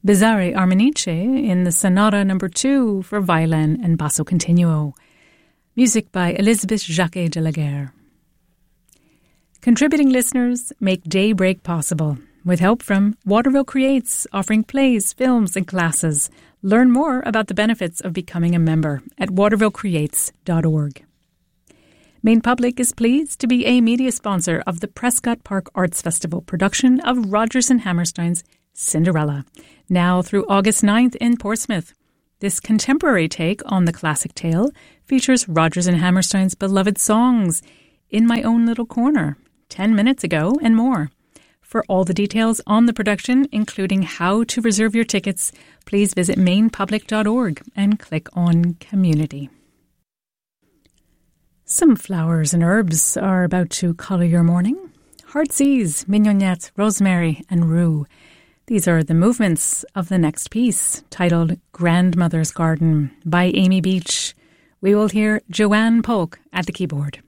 Bizzarre Armonice in the Sonata No. 2 for violin and basso continuo. Music by Elizabeth Jacquet de la Guerre. Contributing listeners make Daybreak possible with help from Waterville Creates, offering plays, films and classes. Learn more about the benefits of becoming a member at watervillecreates.org. Maine Public is pleased to be a media sponsor of the Prescott Park Arts Festival production of Rodgers and Hammerstein's Cinderella, now through August 9th in Portsmouth. This contemporary take on the classic tale features Rodgers and Hammerstein's beloved songs, In My Own Little Corner, 10 Minutes Ago, and more. For all the details on the production, including how to reserve your tickets, please visit mainepublic.org and click on Community. Some flowers and herbs are about to colour your morning. Heartsease, mignonette, rosemary and rue. These are the movements of the next piece, titled Grandmother's Garden by Amy Beach. We will hear Joanne Polk at the keyboard.